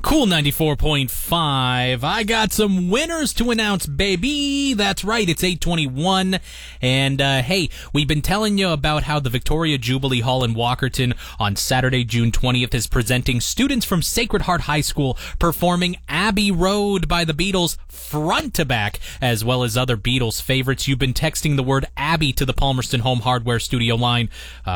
Cool 94.5. I got some winners to announce, baby. That's right, it's 8:21. And, hey, we've been telling you about how the Victoria Jubilee Hall in Walkerton on Saturday, June 20th is presenting students from Sacred Heart High School performing Abbey Road by the Beatles front to back, as well as other Beatles favorites. You've been texting the word Abbey to the Palmerston Home Hardware Studio line,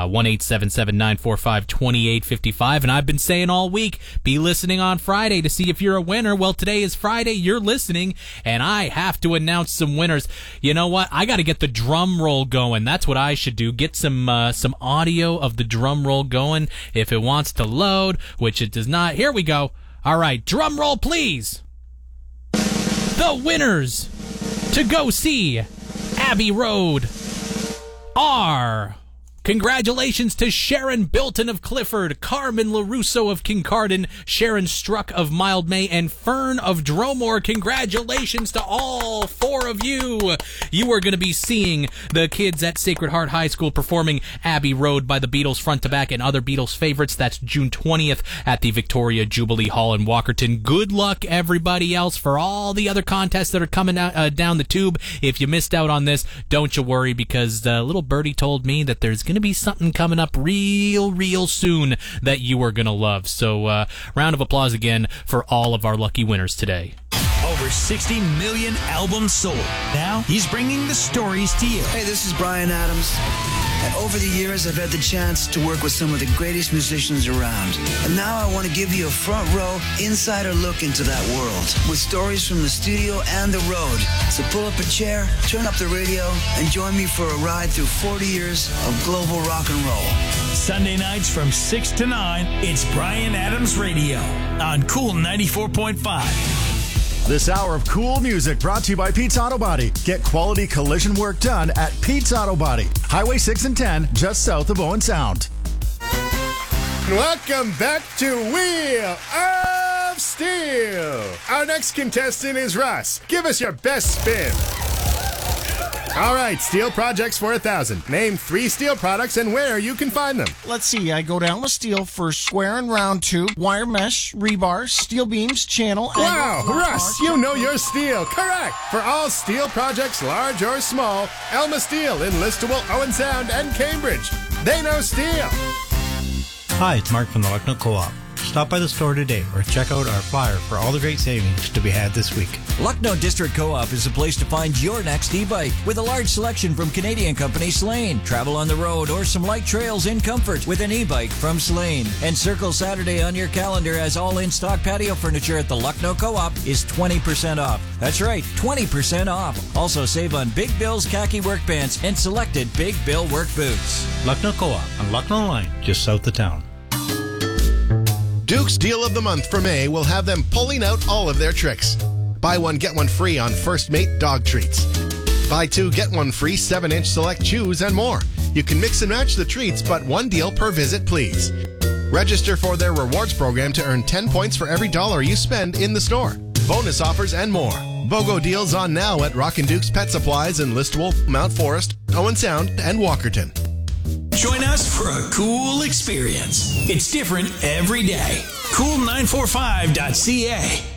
1-877-945-2855. And I've been saying all week, be listening on Friday to see if you're a winner. Well, today is Friday, you're listening, and I have to announce some winners. You know what? I got to get the drum roll going. That's what I should do. Get some audio of the drum roll going if it wants to load, which it does not. Here we go. All right, drum roll, please. The winners to go see Abbey Road are... Congratulations to Sharon Bilton of Clifford, Carmen LaRusso of Kincardine, Sharon Struck of Mildmay, and Fern of Dromore. Congratulations to all four of you. You are going to be seeing the kids at Sacred Heart High School performing Abbey Road by the Beatles front to back and other Beatles favorites. That's June 20th at the Victoria Jubilee Hall in Walkerton. Good luck, everybody else, for all the other contests that are coming out, down the tube. If you missed out on this, don't you worry, because little birdie told me that there's going to be something coming up real soon that you are going to love. So round of applause again for all of our lucky winners today. Over 60 million albums sold. Now he's bringing the stories to you. Hey, this is Bryan Adams. And over the years, I've had the chance to work with some of the greatest musicians around. And now I want to give you a front row, insider look into that world with stories from the studio and the road. So pull up a chair, turn up the radio, and join me for a ride through 40 years of global rock and roll. Sunday nights from 6 to 9, it's Bryan Adams Radio on Cool 94.5. This hour of cool music brought to you by Pete's Auto Body. Get quality collision work done at Pete's Auto Body. Highway 6 and 10, just south of Owen Sound. Welcome back to Wheel of Steel. Our next contestant is Russ. Give us your best spin. All right, steel projects for 1,000. Name 3 steel products and where you can find them. Let's see, I go down with steel for square and round tube, wire mesh, rebar, steel beams, channel, and... Wow, Russ, you know your steel. Correct. For all steel projects, large or small, Elma Steel in Listowel, Owen Sound, and Cambridge. They know steel. Hi, it's Mark from the Lucknow Co-op. Stop by the store today or check out our flyer for all the great savings to be had this week. Lucknow District Co-op is the place to find your next e-bike with a large selection from Canadian company Slane. Travel on the road or some light trails in comfort with an e-bike from Slane. And circle Saturday on your calendar as all in-stock patio furniture at the Lucknow Co-op is 20% off. That's right, 20% off. Also save on Big Bill's khaki work pants and selected Big Bill work boots. Lucknow Co-op on Lucknow Line, just south of town. Duke's Deal of the Month for May will have them pulling out all of their tricks. Buy one, get one free on First Mate dog treats. Buy 2, get 1 free 7-inch select chews and more. You can mix and match the treats, but one deal per visit, please. Register for their rewards program to earn 10 points for every $1 you spend in the store. Bonus offers and more. BOGO deals on now at Rockin' Duke's Pet Supplies in Listowel, Mount Forest, Owen Sound, and Walkerton. Join us for a cool experience. It's different every day. Cool945.ca